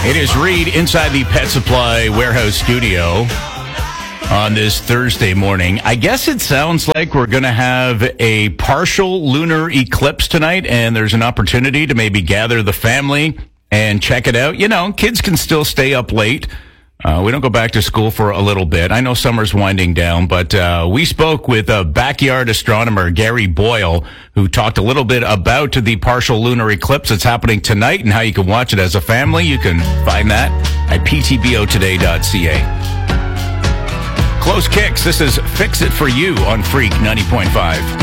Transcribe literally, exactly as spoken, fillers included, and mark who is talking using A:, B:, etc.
A: It is Reed inside the Pet Supply Warehouse studio on this Thursday morning. I guess it sounds like we're going to have a partial lunar eclipse tonight, and there's an opportunity to maybe gather the family and check it out. You know, kids can still stay up late. Uh, we don't go back to school for a little bit. I know summer's winding down, but uh, we spoke with uh, backyard astronomer Gary Boyle, who talked a little bit about the partial lunar eclipse that's happening tonight and how you can watch it as a family. You can find that at p t b o today dot c a. Close Kicks. This is Fix It For You on Freak ninety point five.